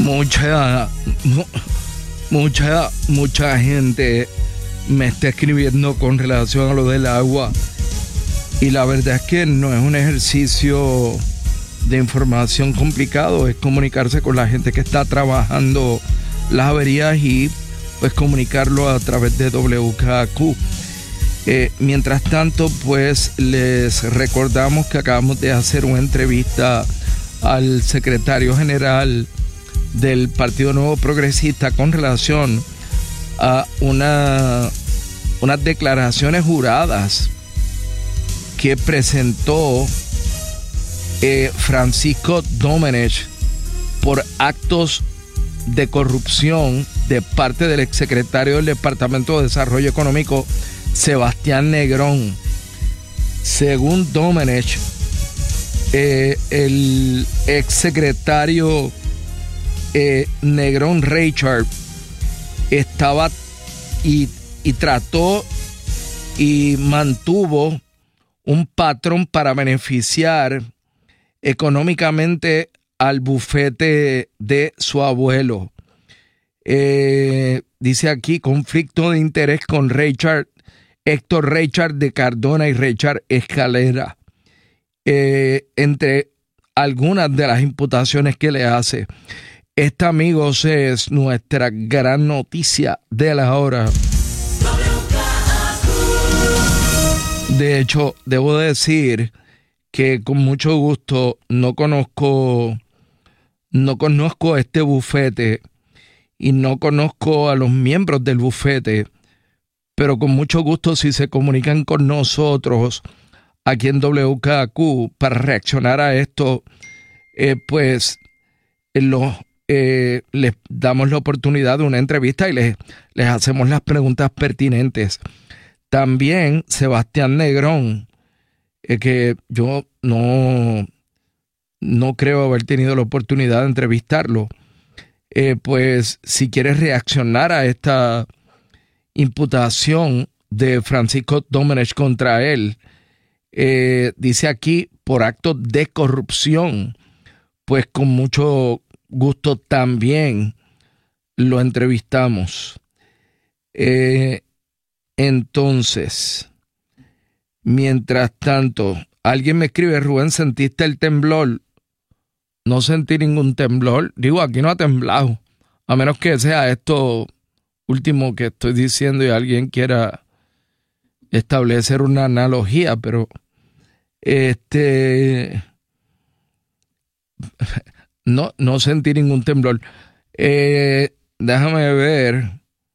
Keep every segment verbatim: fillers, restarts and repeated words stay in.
Mucha, mucha, mucha gente me está escribiendo con relación a lo del agua. Y la verdad es que no es un ejercicio de información complicado, es comunicarse con la gente que está trabajando las averías y pues comunicarlo a través de W K Q. Eh, mientras tanto, pues les recordamos que acabamos de hacer una entrevista al secretario general del Partido Nuevo Progresista con relación a una, unas declaraciones juradas que presentó eh, Francisco Domenech por actos de corrupción de parte del exsecretario del Departamento de Desarrollo Económico, Sebastián Negrón. Según Domenech, eh, el exsecretario eh, Negrón Richard estaba y, y trató y mantuvo un patrón para beneficiar económicamente al bufete de su abuelo. Eh, dice aquí, conflicto de interés con Richard, Héctor Richard de Cardona y Richard Escalera, eh, entre algunas de las imputaciones que le hace. Esta, amigos, es nuestra gran noticia de la hora. De hecho, debo decir que con mucho gusto no conozco, no conozco este bufete y no conozco a los miembros del bufete, pero con mucho gusto si se comunican con nosotros aquí en W K Q para reaccionar a esto, eh, pues los, eh, les damos la oportunidad de una entrevista y les, les hacemos las preguntas pertinentes. También Sebastián Negrón, eh, que yo no, no creo haber tenido la oportunidad de entrevistarlo, eh, pues si quieres reaccionar a esta imputación de Francisco Domenech contra él, eh, dice aquí por actos de corrupción, pues con mucho gusto también lo entrevistamos. Eh, entonces, mientras tanto, alguien me escribe: Rubén, ¿sentiste el temblor? No sentí ningún temblor. Digo, aquí no ha temblado, a menos que sea esto último que estoy diciendo y alguien quiera establecer una analogía, pero este no, no sentí ningún temblor. Eh, déjame ver.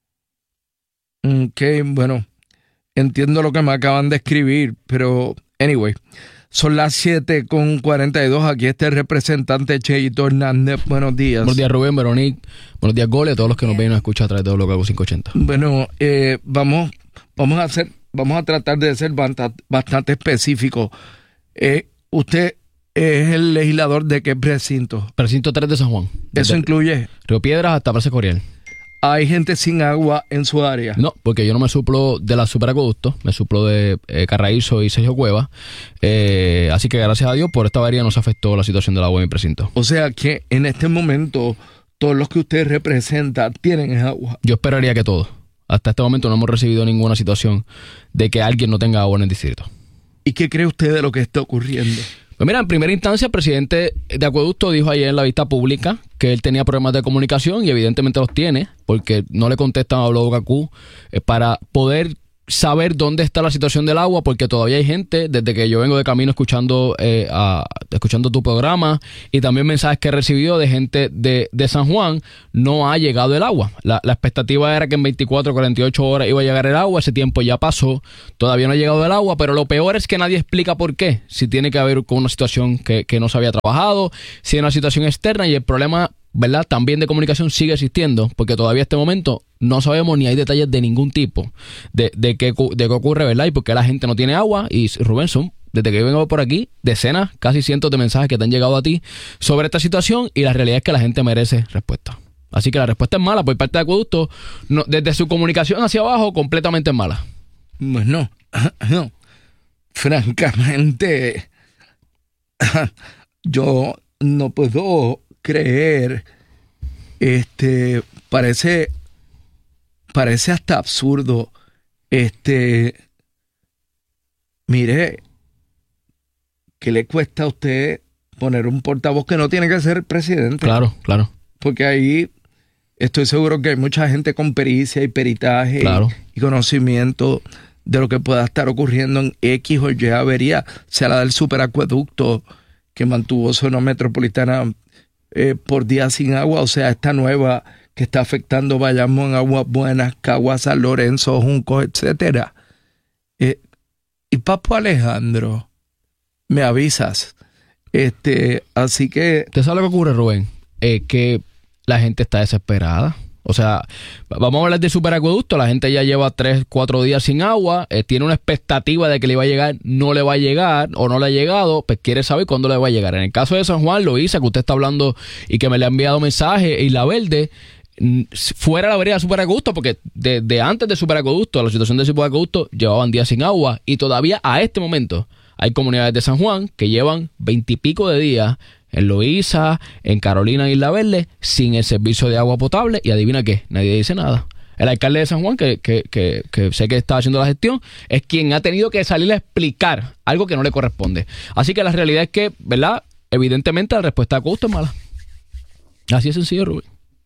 Ok, bueno, entiendo lo que me acaban de escribir, pero anyway, son las siete con cuarenta y dos. Aquí está el representante Cheito Hernández. Buenos días. Buenos días, Rubén, Veronique. Buenos días, Gole, a todos los que nos ven y nos escuchan a través de W K Q quinientos ochenta. Bueno, eh, vamos, vamos a hacer, vamos a tratar de ser bastante específicos. Eh, usted es el legislador de qué precinto? Precinto tres de San Juan. ¿Eso incluye Río Piedras hasta Plaza Coriel. ¿Hay gente sin agua en su área? No, porque yo no me suplo de la superacueducto, me suplo de eh, Carraízo y Sergio Cueva. Eh, así que gracias a Dios por esta avería no se afectó la situación del agua en mi precinto. O sea que en este momento todos los que usted representa tienen agua. Yo esperaría que todos. Hasta este momento no hemos recibido ninguna situación de que alguien no tenga agua en el distrito. ¿Y qué cree usted de lo que está ocurriendo? Pues mira, en primera instancia, el presidente de Acueducto dijo ayer en la vista pública que él tenía problemas de comunicación y evidentemente los tiene, porque no le contestan a W K Q eh, para poder saber dónde está la situación del agua, porque todavía hay gente, desde que yo vengo de camino escuchando eh, a, escuchando tu programa y también mensajes que he recibido de gente de, de San Juan, no ha llegado el agua. La, la expectativa era que en veinticuatro, cuarenta y ocho horas iba a llegar el agua, ese tiempo ya pasó, todavía no ha llegado el agua, pero lo peor es que nadie explica por qué, si tiene que haber con una situación que, que no se había trabajado, si hay una situación externa, y el problema, ¿verdad?, también de comunicación sigue existiendo, porque todavía en este momento no sabemos ni hay detalles de ningún tipo de, de, qué, de qué ocurre, ¿verdad? Y por qué la gente no tiene agua. Y Rubén, son, desde que yo vengo por aquí, decenas, casi cientos de mensajes que te han llegado a ti sobre esta situación, y la realidad es que la gente merece respuesta. Así que la respuesta es mala por parte de Acueducto, no, desde su comunicación hacia abajo, completamente mala. Bueno, no, francamente, yo no puedo creer Este, parece, parece hasta absurdo. Este, mire, ¿qué le cuesta a usted poner un portavoz que no tiene que ser el presidente? Claro, claro. Porque ahí estoy seguro que hay mucha gente con pericia y peritaje, claro, y, y conocimiento de lo que pueda estar ocurriendo en X o Y avería, sea la del superacueducto que mantuvo zona metropolitana eh, por días sin agua, o sea, esta nueva que está afectando Bayamón, Aguas Buenas, Caguas, San Lorenzo, Juncos, etcétera. Eh, y Papo Alejandro, me avisas. Este, así que... ¿Usted sabe lo que ocurre, Rubén? Eh, que la gente está desesperada. O sea, vamos a hablar de superacueducto. La gente ya lleva tres, cuatro días sin agua. Eh, tiene una expectativa de que le va a llegar. No le va a llegar o no le ha llegado. Pues quiere saber cuándo le va a llegar. En el caso de San Juan, Loíza, que usted está hablando y que me le ha enviado mensaje, y La Verde, fuera la vereda de superacueducto, porque desde de antes de superacueducto, la situación de superacueducto, llevaban días sin agua. Y todavía a este momento hay comunidades de San Juan que llevan veintipico de días en Loíza, en Carolina y La Verde, sin el servicio de agua potable. Y adivina qué, nadie dice nada. El alcalde de San Juan, que, que, que, que sé que está haciendo la gestión, es quien ha tenido que salir a explicar algo que no le corresponde. Así que la realidad es que, ¿verdad? Evidentemente la respuesta de Acueducto es mala. Así es sencillo, Rubén.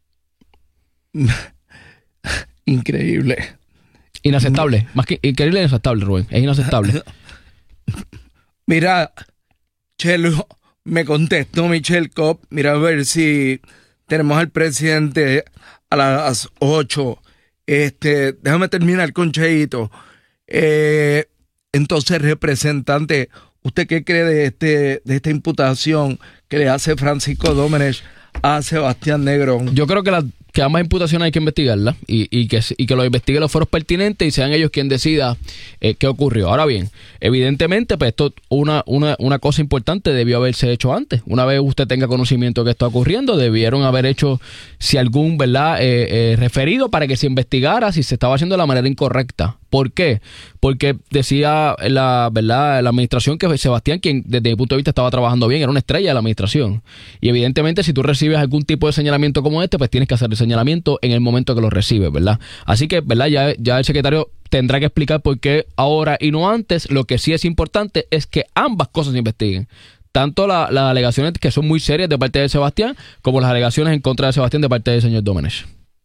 Increíble. Inaceptable. Más que increíble, inaceptable, Rubén. Es inaceptable. Mira, Chelo, me contestó Michelle Cobb. Mira a ver si tenemos al presidente a las ocho. Este, déjame terminar con Cheito. Eh, entonces, representante, ¿usted qué cree de este de esta imputación que le hace Francisco Domenech a Sebastián Negrón? Yo creo que la que ambas imputaciones hay que investigarlas y, y, que, y que lo investiguen los foros pertinentes y sean ellos quien decida eh, qué ocurrió. Ahora bien, evidentemente, pues esto, una, una, una cosa importante debió haberse hecho antes. Una vez usted tenga conocimiento de que está ocurriendo, debieron haber hecho, si algún, ¿verdad?, eh, eh, referido para que se investigara si se estaba haciendo de la manera incorrecta. ¿Por qué? Porque decía la, ¿verdad?, la administración que Sebastián, quien desde mi punto de vista estaba trabajando bien, era una estrella de la administración. Y evidentemente, si tú recibes algún tipo de señalamiento como este, pues tienes que hacer el señalamiento en el momento que lo recibes, ¿verdad? Así que, ¿verdad?, ya, ya el secretario tendrá que explicar por qué ahora y no antes. Lo que sí es importante es que ambas cosas se investiguen. Tanto la, las alegaciones que son muy serias de parte de Sebastián, como las alegaciones en contra de Sebastián de parte del señor Domenech.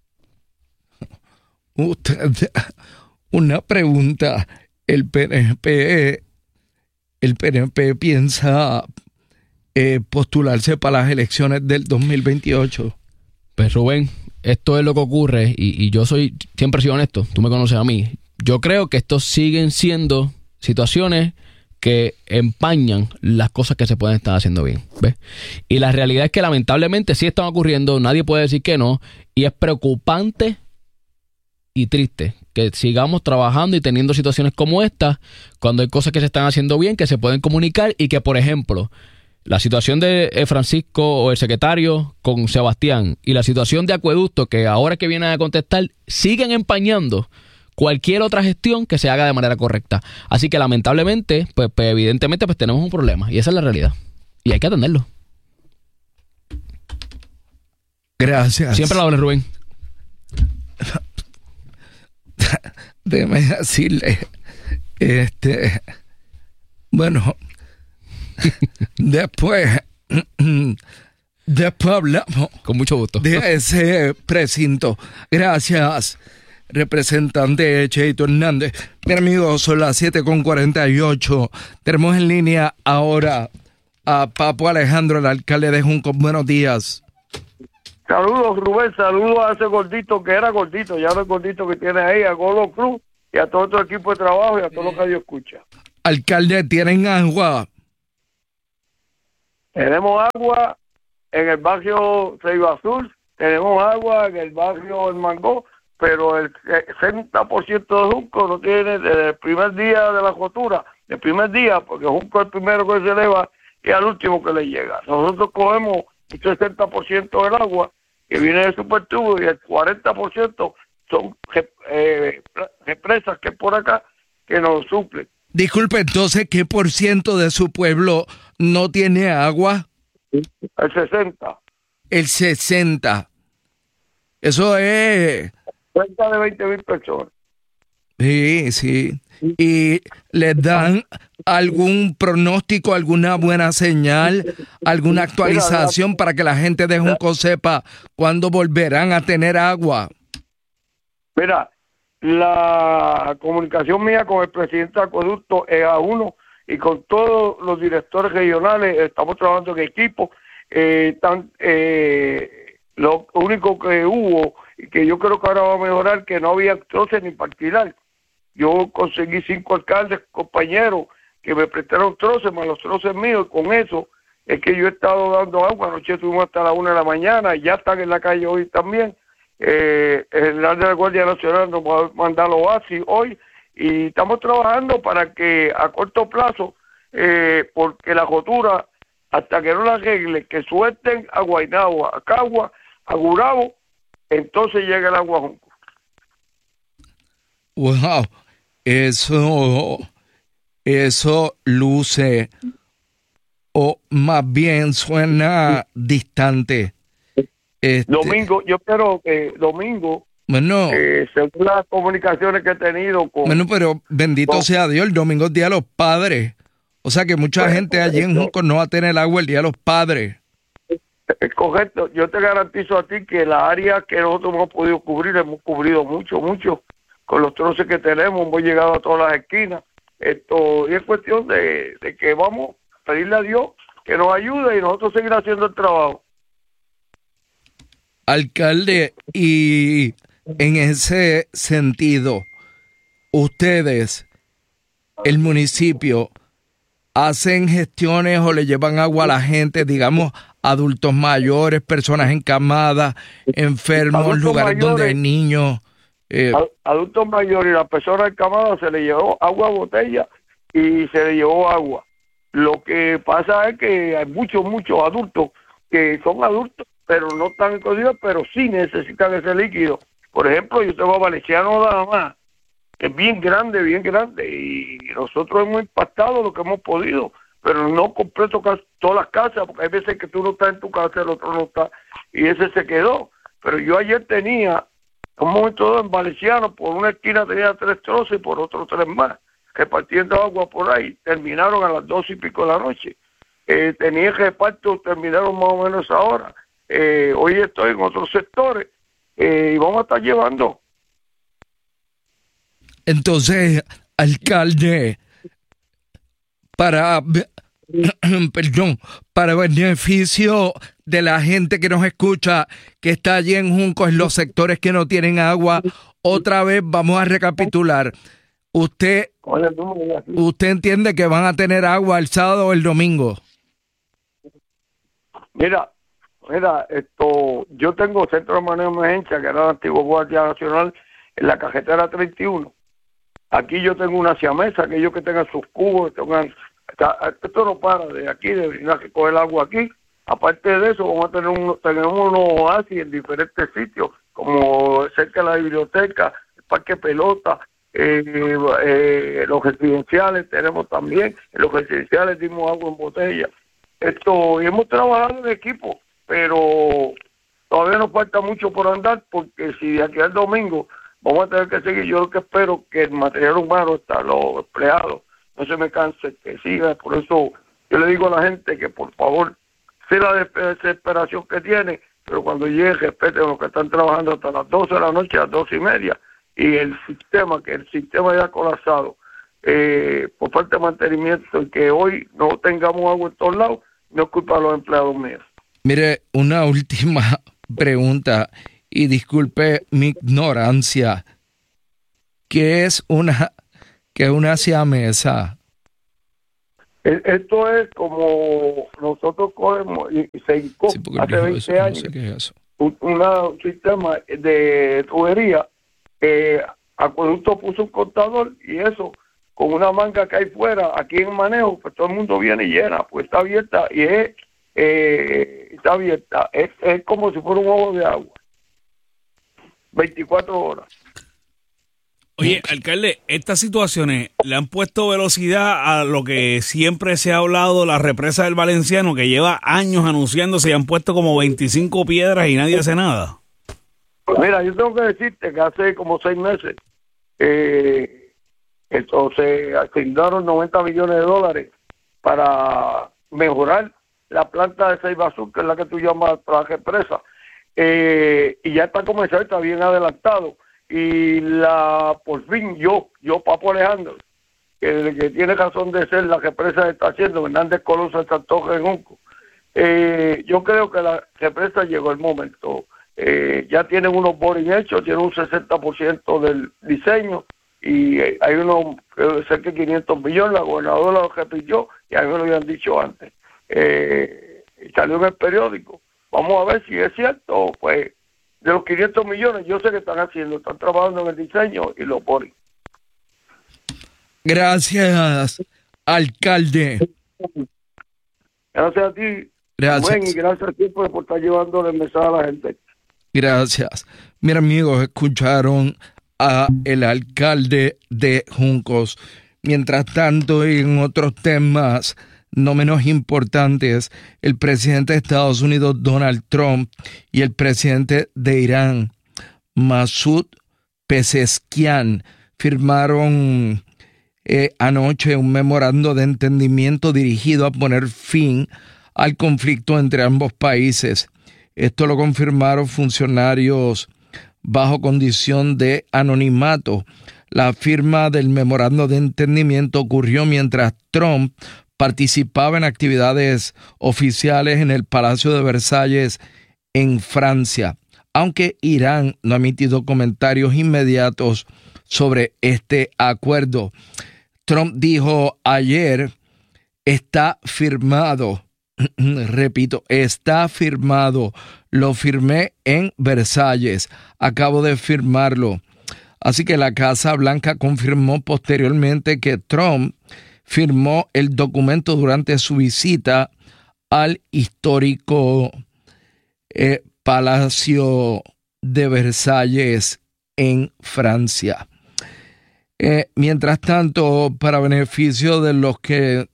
Usted... Una pregunta, el P N P, el P N P piensa eh, postularse para las elecciones del dos mil veintiocho. Pues Rubén, esto es lo que ocurre y, y yo soy, siempre he sido honesto, tú me conoces a mí. Yo creo que estos siguen siendo situaciones que empañan las cosas que se pueden estar haciendo bien, ¿ves? Y la realidad es que lamentablemente sí están ocurriendo, nadie puede decir que no, y es preocupante y triste que sigamos trabajando y teniendo situaciones como esta cuando hay cosas que se están haciendo bien, que se pueden comunicar y que, por ejemplo, la situación de Francisco o el secretario con Sebastián y la situación de Acueducto, que ahora que vienen a contestar, siguen empañando cualquier otra gestión que se haga de manera correcta. Así que lamentablemente, pues, pues evidentemente pues tenemos un problema y esa es la realidad y hay que atenderlo. Gracias. Siempre la doble, Rubén. Déjeme decirle, este, bueno, después, después hablamos. Con mucho gusto. De ese precinto. Gracias, representante Cheito Hernández. Mi amigo, son las siete con cuarenta y ocho. Tenemos en línea ahora a Papo Alejandro, el alcalde de Juncos. Buenos días. Saludos, Rubén, saludos a ese gordito que era gordito, ya no es gordito que tiene ahí, a Golo Cruz y a todo tu equipo de trabajo y a todo lo que Dios escucha. Alcalde, ¿tienen agua? Tenemos agua en el barrio Ceiba Azul, tenemos agua en el barrio El Mangó, pero el sesenta por ciento de Junco no tiene desde el primer día de la cotura, el primer día, porque Junco es el primero que se eleva y al último que le llega. Nosotros cogemos el sesenta por ciento del agua que viene del supertubo y el cuarenta por ciento son eh, represas que por acá que nos suplen. Disculpe, entonces, ¿qué por ciento de su pueblo no tiene agua? El sesenta. El sesenta. Eso es... Cerca de veinte mil personas. Sí, sí. ¿Y les dan algún pronóstico, alguna buena señal, alguna actualización para que la gente de Junco sepa cuándo volverán a tener agua? Mira, la comunicación mía con el presidente de Acueducto es a uno y con todos los directores regionales estamos trabajando en equipo. Eh, tan, eh, lo único que hubo y que yo creo que ahora va a mejorar, que no había troces ni para alquilar. Yo conseguí cinco alcaldes, compañeros, que me prestaron troces, más los troces míos, y con eso es que yo he estado dando agua. Anoche estuvimos hasta la una de la mañana, ya están en la calle hoy también. Eh, el general de la Guardia Nacional nos va a mandar los oasis hoy, y estamos trabajando para que a corto plazo, eh, porque la rotura, hasta que no la arregle, que suelten a Guaynabo, a Cagua, a Gurabo, entonces llega el agua a Junco. Wow, eso, eso luce, o más bien suena distante. Este, Domingo, yo creo que domingo, bueno, eh, según las comunicaciones que he tenido con... bueno, pero bendito con, sea Dios, el domingo es Día de los Padres. O sea que mucha pues, gente allí en esto, Junco no va a tener agua el Día de los Padres. Es correcto, yo te garantizo a ti que la área que nosotros hemos podido cubrir, hemos cubrido mucho, mucho, con los troces que tenemos, hemos llegado a todas las esquinas. Esto, y es cuestión de, de que vamos a pedirle a Dios que nos ayude y nosotros seguir haciendo el trabajo. Alcalde, y en ese sentido, ustedes, el municipio, hacen gestiones o le llevan agua a la gente, digamos, adultos mayores, personas encamadas, enfermos, Adultos lugares mayores, donde hay niños. Eh, adultos mayores y las personas encamadas se le llevó agua a botella y se le llevó agua. Lo que pasa es que hay muchos, muchos adultos que son adultos, pero no están escondidos, pero sí necesitan ese líquido. Por ejemplo, yo tengo a Valenciano nada más, que es bien grande, bien grande, y nosotros hemos impactado lo que hemos podido, pero no completo todas las casas, porque hay veces que tú no estás en tu casa, el otro no está, y ese se quedó. Pero yo ayer tenía, un momento dado en Valenciano, por una esquina tenía tres troces y por otro tres más, repartiendo agua por ahí. Terminaron a las dos y pico de la noche. Eh, tenía reparto, terminaron más o menos ahora. Eh, hoy estoy en otros sectores eh, y vamos a estar llevando. Entonces, alcalde, para, perdón, para beneficio de la gente que nos escucha, que está allí en Junco, en los sectores que no tienen agua, otra vez vamos a recapitular. Usted, usted entiende que van a tener agua el sábado o el domingo. Mira, mira, esto, yo tengo centro de manejo de emergencia, que era el antiguo Guardia Nacional, en la carretera treinta y uno. Aquí yo tengo una siamesa, aquellos que tengan sus cubos, tengan, esto no para de aquí, de venir a recoger agua aquí. Aparte de eso, vamos a tener un, tenemos unos oasis en diferentes sitios, como cerca de la biblioteca, el parque pelota, eh, eh, los residenciales tenemos también, en los residenciales dimos agua en botella. Esto, y hemos trabajado en equipo, pero todavía nos falta mucho por andar, porque si de aquí al domingo vamos a tener que seguir, yo lo que espero que el material humano, está, los empleados, no se me canse, que siga. Por eso yo le digo a la gente que por favor, sé la desesperación que tiene, pero cuando llegue respeten a los que están trabajando hasta las doce de la noche, a las doce y media, y el sistema, que el sistema ya ha colapsado eh, por falta de mantenimiento, y que hoy no tengamos agua en todos lados, no es culpa de los empleados míos. Mire, una última pregunta, y disculpe mi ignorancia. ¿Qué es una, qué es una siamesa? Esto es como nosotros cogemos y se hincó Sí, hace veinte eso, años no sé qué es eso. un, una, un sistema de tubería. Eh, Acueducto puso un contador y eso, con una manga que hay fuera, aquí en manejo, pues todo el mundo viene y llena, pues está abierta y es, eh, está abierta, es, es como si fuera un ojo de agua, veinticuatro horas. Oye, alcalde, estas situaciones le han puesto velocidad a lo que siempre se ha hablado, la represa del Valenciano, que lleva años anunciándose y han puesto como veinticinco piedras y nadie hace nada. Mira, yo tengo que decirte que hace como seis meses eh, entonces asignaron noventa millones de dólares para mejorar la planta de Ceiba Sur, que es la que tú llamas traje presa, eh, y ya está comenzando, está bien adelantado. Y la por fin yo, yo Papo Alejandro, que, que tiene razón de ser la represa que está haciendo, Hernández Colón de Santoje en Junco, eh, yo creo que la represa llegó el momento. Eh, ya tienen unos boring hechos, tienen un sesenta por ciento del diseño y eh, hay unos eh, cerca de quinientos millones, la gobernadora lo repitió y a mí me lo habían dicho antes. Eh, salió en el periódico. Vamos a ver si es cierto, pues de los quinientos millones yo sé que están haciendo, están trabajando en el diseño y lo ponen. Gracias, alcalde. Gracias a ti. Gracias. Buen, y gracias a ti por, por estar llevando el mensaje a la gente. Gracias. Mis amigos, escucharon a el alcalde de Juncos. Mientras tanto, y en otros temas no menos importantes, el presidente de Estados Unidos, Donald Trump, y el presidente de Irán, Masoud Pezeshkian, firmaron eh, anoche un memorando de entendimiento dirigido a poner fin al conflicto entre ambos países. Esto lo confirmaron funcionarios bajo condición de anonimato. La firma del memorando de entendimiento ocurrió mientras Trump participaba en actividades oficiales en el Palacio de Versalles en Francia, aunque Irán no ha emitido comentarios inmediatos sobre este acuerdo. Trump dijo ayer, está firmado. Repito, está firmado. Lo firmé en Versalles. Acabo de firmarlo. Así que la Casa Blanca confirmó posteriormente que Trump firmó el documento durante su visita al histórico eh, Palacio de Versalles en Francia. Eh, mientras tanto, para beneficio de los que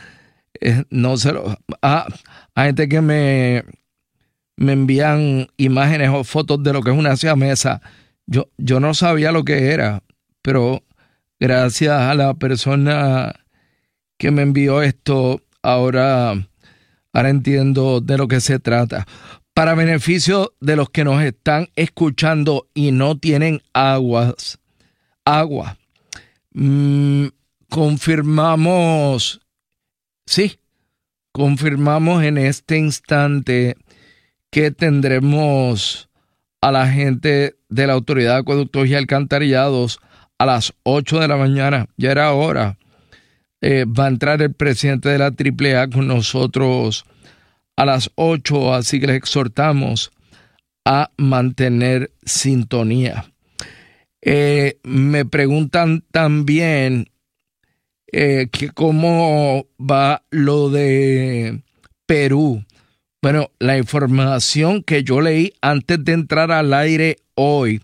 Eh, no se lo, ah, hay gente que me, me envían imágenes o fotos de lo que es una siamesa. Yo, yo no sabía lo que era, pero gracias a la persona que me envió esto, ahora, ahora entiendo de lo que se trata. Para beneficio de los que nos están escuchando y no tienen aguas, agua, mmm, confirmamos. Sí, confirmamos en este instante que tendremos a la gente de la Autoridad de Acueductos y Alcantarillados a las ocho de la mañana. Ya era hora. Eh, va a entrar el presidente de la triple A con nosotros a las ocho, así que les exhortamos a mantener sintonía. Eh, me preguntan también Eh, que cómo va lo de Perú. Bueno, la información que yo leí antes de entrar al aire hoy,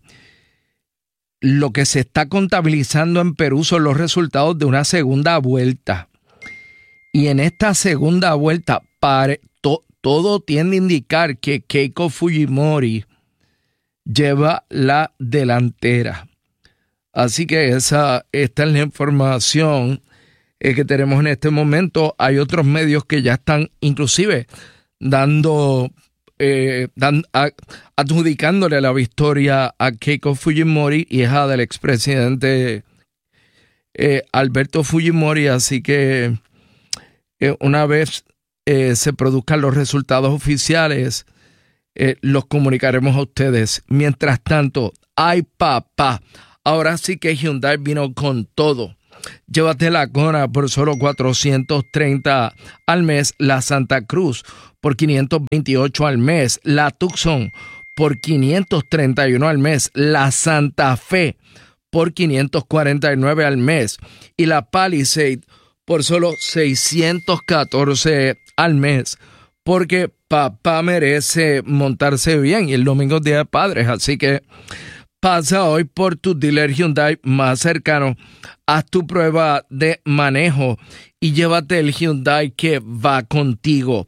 lo que se está contabilizando en Perú son los resultados de una segunda vuelta. Y en esta segunda vuelta, pare, to, todo tiende a indicar que Keiko Fujimori lleva la delantera. Así que esa, esta es la información eh, que tenemos en este momento. Hay otros medios que ya están inclusive dando, eh, dan, a, adjudicándole la victoria a Keiko Fujimori, hija del expresidente eh, Alberto Fujimori. Así que eh, una vez eh, se produzcan los resultados oficiales, eh, los comunicaremos a ustedes. Mientras tanto, ¡ay papá! Ahora sí que Hyundai vino con todo. Llévate la Kona por solo cuatrocientos treinta al mes, la Santa Cruz por quinientos veintiocho al mes, la Tucson por quinientos treinta y uno al mes, la Santa Fe por quinientos cuarenta y nueve al mes y la Palisade por solo seiscientos catorce al mes, porque papá merece montarse bien y el domingo es Día de Padres, así que pasa hoy por tu dealer Hyundai más cercano, haz tu prueba de manejo y llévate el Hyundai que va contigo.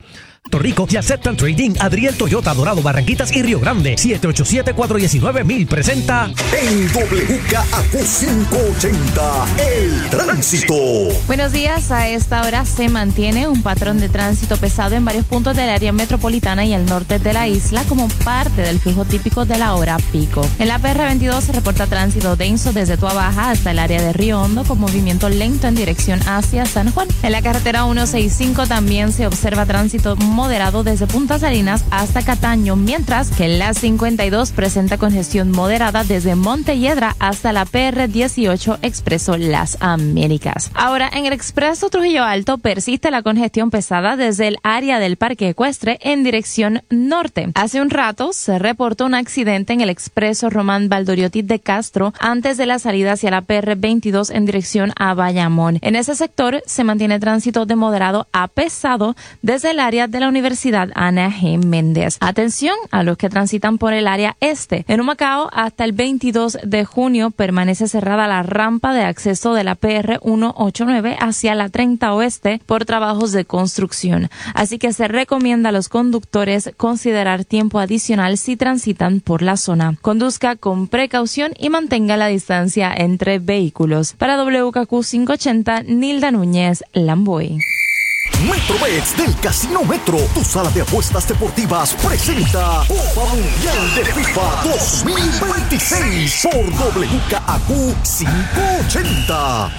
Puerto Rico y aceptan trading. Adriel Toyota, Dorado, Barranquitas y Río Grande. siete ocho siete, cuatro uno nueve, mil presenta en W K A Q cinco ochenta El Tránsito. Buenos días, a esta hora se mantiene un patrón de tránsito pesado en varios puntos del área metropolitana y el norte de la isla como parte del flujo típico de la hora pico. En la P R veintidós se reporta tránsito denso desde Tua Baja hasta el área de Río Hondo con movimiento lento en dirección hacia San Juan. En la carretera ciento sesenta y cinco también se observa tránsito moderado desde Punta Salinas hasta Cataño, mientras que en la cincuenta y dos presenta congestión moderada desde Montelledra hasta la P R dieciocho Expreso Las Américas. Ahora, en el Expreso Trujillo Alto persiste la congestión pesada desde el área del Parque Ecuestre en dirección norte. Hace un rato se reportó un accidente en el Expreso Román Valdoriotti de Castro antes de la salida hacia la P R veintidós en dirección a Bayamón. En ese sector se mantiene tránsito de moderado a pesado desde el área de la Universidad Ana G. Méndez. Atención a los que transitan por el área este. En Humacao, hasta el veintidós de junio permanece cerrada la rampa de acceso de la P R ciento ochenta y nueve hacia la treinta Oeste por trabajos de construcción. Así que se recomienda a los conductores considerar tiempo adicional si transitan por la zona. Conduzca con precaución y mantenga la distancia entre vehículos. Para W K Q quinientos ochenta, Nilda Núñez, Lamboy. Metrobets del Casino Metro, tu sala de apuestas deportivas, presenta Copa Mundial de FIFA dos mil veintiséis por W K A Q quinientos ochenta.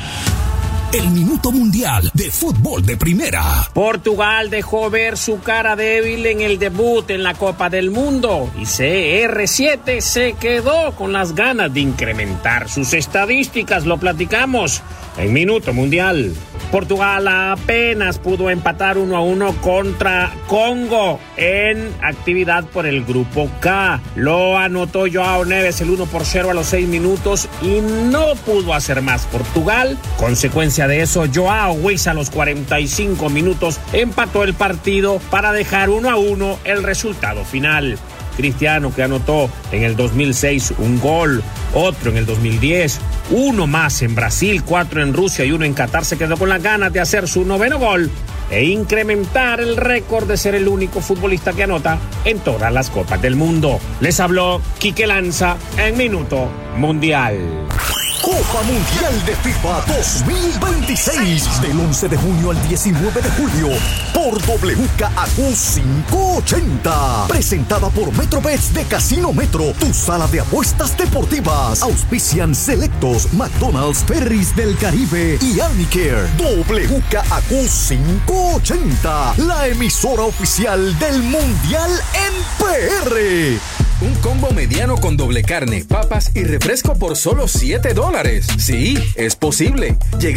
El Minuto Mundial de Fútbol de Primera. Portugal dejó ver su cara débil en el debut en la Copa del Mundo y C R siete se quedó con las ganas de incrementar sus estadísticas. Lo platicamos en Minuto Mundial. Portugal apenas pudo empatar uno a uno contra Congo en actividad por el Grupo K. Lo anotó Joao Neves el uno por cero a los seis minutos y no pudo hacer más Portugal. Consecuencia de eso, Joao Wiz a los cuarenta y cinco minutos empató el partido para dejar uno a uno el resultado final. Cristiano, que anotó en el dos mil seis un gol, otro en el dos mil diez, uno más en Brasil, cuatro en Rusia y uno en Qatar, se quedó con las ganas de hacer su noveno gol e incrementar el récord de ser el único futbolista que anota en todas las Copas del Mundo. Les habló Quique Lanza en Minuto Mundial. Copa Mundial de FIFA dos mil veintiséis del once de junio al diecinueve de julio por W K A Q quinientos ochenta. Presentada por Metrobets de Casino Metro, tu sala de apuestas deportivas. Auspician Selectos, McDonald's, Ferris del Caribe y Armicare. W K A Q quinientos ochenta, la emisora oficial del Mundial en P R. Un combo mediano con doble carne, papas y refresco por solo siete dólares. Sí, es posible. Llega